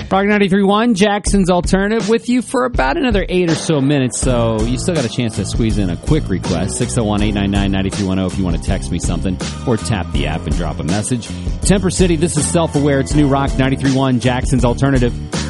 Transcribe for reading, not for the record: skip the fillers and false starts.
Rock 93.1, Jackson's Alternative, with you for about another 8 or so minutes, so you still got a chance to squeeze in a quick request. 601-899-9310 if you want to text me something, or tap the app and drop a message. Temper City, this is Self-Aware. It's New Rock 93.1, Jackson's Alternative.